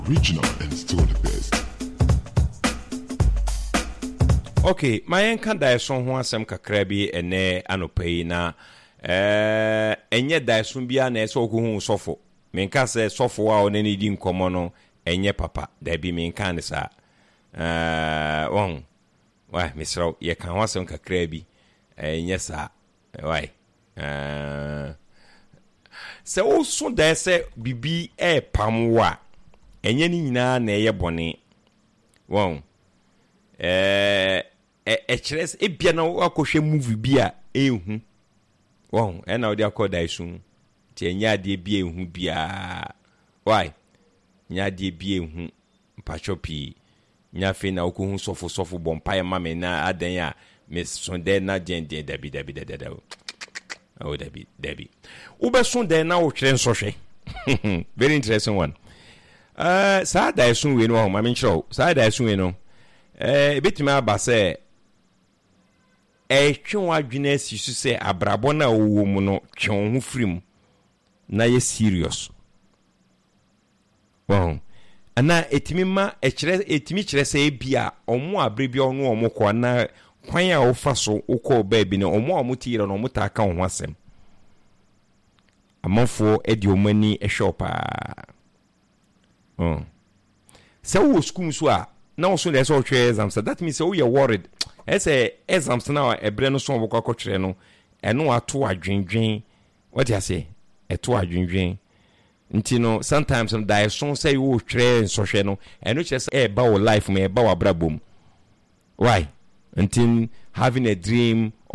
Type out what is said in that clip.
Original and still the best. Okay, my enka daeson ho asem kakra bi ene anopai na enye daeson bia na eso okohu sofo. Menka se sofo a onani di nkomo no enye papa. Da bi menka ne sa. Why, Mr. Ye kan ho asem kakra bi enye sa. Why? Se o so da se bibi pamwa. Enye ni nyina na eye bone. Echres ebia na akohwe movie bia ehu na odi akoda isu ti enya de bia ehu bia why nya de bia ehu pachopi nya fe na okohu sofo bompa ma me na adan ya me sonde na gende dabi oh dabi ube sonde na o tren sohwe very interesting one sa da isu we no ma me nchro sa da isu we no betima abase twon adwene asisu se abrabo na owo mu no twon ho firim na ye serious ana etimi kire se bia omo abrebi ono omo ko na kwan a ofa so ukọ baabi na omo tire no omo ta ka ho asem amafo edi omani shopa se wo school so a na also there's all exams. That means we are worried. As a exams now a brand so woko akotire no eno ato adwendwen. What you say? Eto adwendwen. Nti no sometimes some die so say wo twere so hwe no eno kire say ba wo life me ba wa brabom. Why? Until having a dream